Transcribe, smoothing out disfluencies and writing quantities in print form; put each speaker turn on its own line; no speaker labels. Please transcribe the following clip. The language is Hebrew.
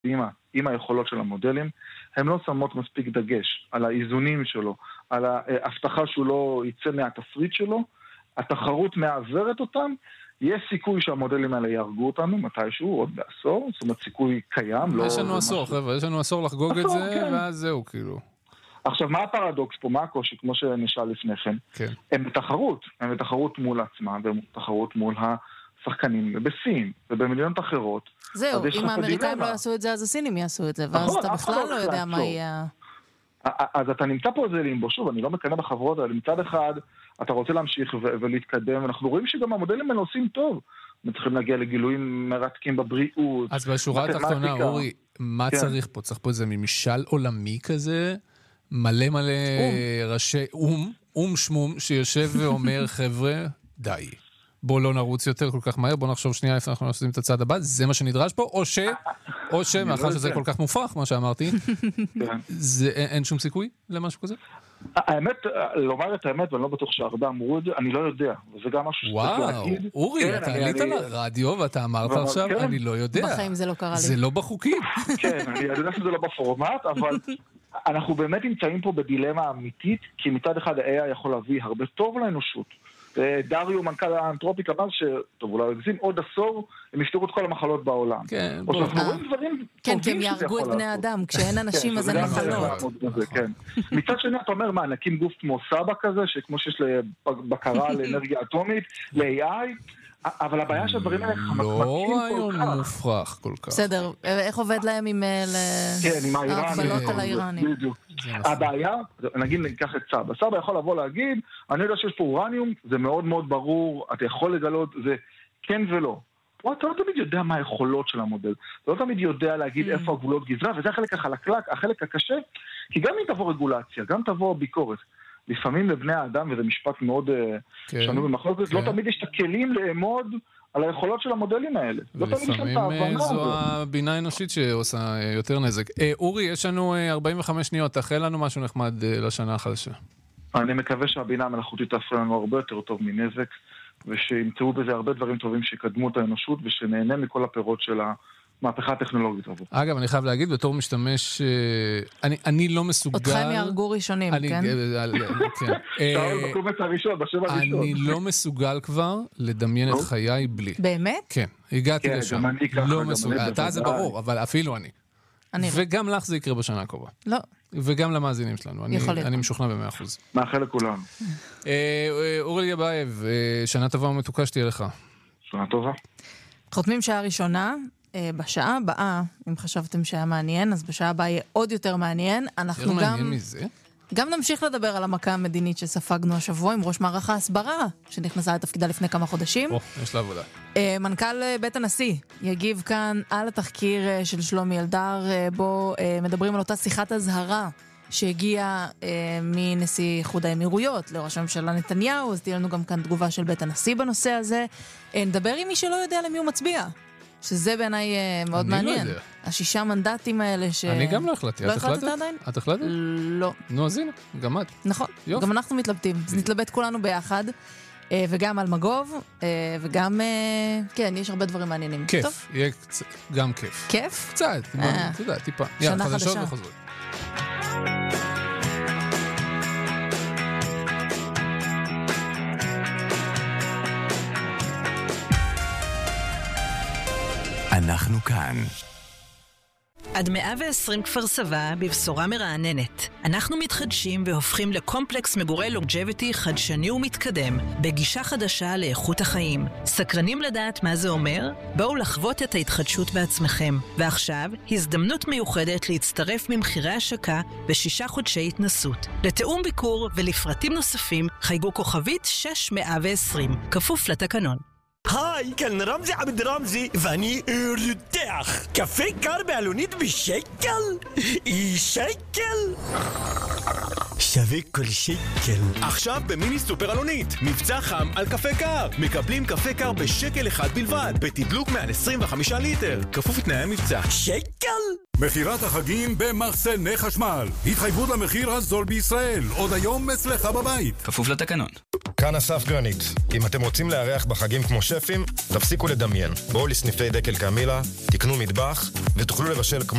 עם היכולות של המודלים, הן לא שמות מספיק דגש על האיזונים שלו, על ההבטחה שהוא לא יצא מהתסריט שלו, התחרות מעברת אותם, יש סיכוי שהמודלים האלה יהרגו אותנו מתישהו, עוד בעשור, זאת אומרת סיכוי קיים.
יש לנו עשור, חבר'ה, יש לנו עשור לחגוג את זה, ואז זהו כאילו.
עכשיו, מה הפרדוקס פה, מה הקושי, כמו שנשאל לפני כן?
כן.
הם בתחרות מול עצמם, והם בתחרות מול השחקנים בסין, ובמדינות אחרות.
זהו, אם האמריקאים לא יעשו את זה, אז הסינים יעשו את זה, ואז אתה בכלל לא יודע מה יהיה.
אז אתה נמצא פה איזה לימבו, שוב, אני לא מקנא בחברות, אבל מצד אחד, אתה רוצה להמשיך ולהתקדם, ואנחנו רואים שגם המודלים האלה עושים טוב. הם צריכים להגיע לגילויים מרתקים בבריאות.
אז בשורה התחתונה, אורי, מה צריך פה? צריך פה איזה ממשל עולמי כזה, מלא ראשי שמום, שיושב ואומר, חבר'ה, די. בואו לא נרוץ יותר כל כך מהר, בואו נחשוב שנייה איפה אנחנו עושים את הצעד הבא, זה מה שנדרש פה, או מאחר שזה כל כך מופרך, מה שאמרתי, אין שום סיכוי למשהו כזה?
האמת, לומר את האמת, ואני לא בטוח שהרבה אמרו את זה, אני לא יודע, וזה גם משהו שצריך להגיד.
וואו, אורי, אתה עלית לרדיו ואתה אמרת עכשיו, אני לא יודע.
בחיים זה לא קרה לי.
זה לא בחוקים.
כן, אני יודע שזה לא בפורמט, אבל אנחנו באמת נמצאים פה בדילמה אמיתית, כי מצד אחד ה-AI יכול להביא הרבה טוב לאנושות. דריו, מנכ"ל האנתרופיק, אמר שטוב, אולי הגזים, עוד עשור הם יפתרו את כל המחלות בעולם.
כן,
כן, כי הם יהרגו את בני אדם, כשאין אנשים אז אין מחלות.
מצד שני, אתה אומר, מה, נקים גוף כמו סבא כזה, שכמו שיש לבקרה לאנרגיה אטומית, ל-AI, אבל הבעיה שהדברים האלה
לא רעיון מופרך כל כך.
בסדר, איך עובד להם עם ההגבלות על האיראנים?
הבעיה, נגיד ניקח את סבא. סבא יכול לבוא להגיד, אני יודע שיש פה אורניום, זה מאוד מאוד ברור, אתה יכול לגלות, זה כן ולא. אתה לא תמיד יודע מה היכולות של המודל. אתה לא תמיד יודע להגיד איפה הגבולות גזרה, וזה החלק החלקלק, החלק הקשה, כי גם אם תבוא רגולציה, גם תבוא ביקורת. לפעמים לבני האדם, וזה משפט מאוד שנו במחלוקת, לא תמיד יש את הכלים לאמוד על היכולות של המודלים האלה.
לפעמים זו הבינה האנושית שעושה יותר נזק. אורי, יש לנו 45 שניות, תאחל לנו משהו נחמד לשנה החדשה.
אני מקווה שהבינה המלאכותית תעשה לנו הרבה יותר טוב מנזק, ושימצאו בזה הרבה דברים טובים שיקדמו את האנושות, ושנהנה מכל הפירות של מהפכה הטכנולוגית הזאת.
אגב, אני חייב להגיד, בתור משתמש, אני לא מסוגל...
אותכם יארגו ראשונים, כן?
כן. בקומץ הראשון, בשם הראשון.
אני לא מסוגל כבר לדמיין את חיי בלי.
באמת?
כן, הגעתי לשם. לא מסוגל. אתה זה ברור, אבל אפילו אני. וגם לך זה יקרה בשנה הקרובה.
לא.
וגם למאזינים שלנו. אני משוכנע ב100%.
מאחל לכולם.
אורי גבאייב, שנה טובה ומתוקה שתהיה לך.
שנה טובה.
חותמים שעה ראשונה. בשעה הבאה, אם חשבתם שהיה מעניין, אז בשעה הבאה יהיה עוד יותר מעניין. אנחנו גם נמשיך לדבר על המכה המדינית שספגנו השבוע עם ראש מערך ההסברה, שנכנסה לתפקידה לפני כמה חודשים.
יש לה עבודה.
מנכ"ל בית הנשיא יגיב כאן על התחקיר של שלומי אלדר, בו מדברים על אותה שיחת הזהרה שהגיעה מנשיא איחוד האמירויות לראש הממשלה נתניהו, אז תהיה לנו גם כאן תגובה של בית הנשיא בנושא הזה. נדבר עם מי שלא יודע למי הוא מצביע. שזה בעיניי מאוד מעניין. 6 מנדטים האלה
אני גם לא החלטתי.
לא החלטת עדיין?
את החלטת?
לא.
נו, אז הנה, גם את.
נכון, גם אנחנו מתלבטים. אז נתלבט כולנו ביחד, וגם על מגוב, וגם, כן, יש הרבה דברים מעניינים.
כיף, יהיה גם כיף.
כיף?
קצת, אתה יודע, טיפה.
שנה
חדשות
חדשה.
וחוזרות.
אנחנו כאן.
עד 120 כפר סבא בבשורה מרעננת. אנחנו מתחדשים והופכים לקומפלקס מגורי לונג'ביטי חדשני ומתקדם, בגישה חדשה לאיכות החיים. סקרנים לדעת מה זה אומר? בואו לחוות את ההתחדשות בעצמכם. ועכשיו, הזדמנות מיוחדת להצטרף ממחירי השקה ב6 חודשי התנסות. לתאום ביקור ולפרטים נוספים, חייגו כוכבית 6120, כפוף לתקנון.
היי, כאן רמזי עבד רמזי, ואני רותח. קפה קר בעלונית בשקל? שקל? שווה כל שקל.
עכשיו במיני סופר אלונית, מבצע חם על קפה קר. מקבלים קפה קר בשקל אחד בלבד, בתדלוק מעל 25 ליטר. כפוף לתנאי המבצע.
שקל?
מחירת החגים במחסני חשמל. התחייבות למחיר הזול בישראל. עוד היום אצלך בבית.
כפוף לתקנון.
כאן אסף גרנית. אם אתם רוצים לארח בחגים כמו שפים, תפסיקו לדמיין. בואו לסניפי דקל קמילה, תקנו מטבח ותוכלו לבשל כמו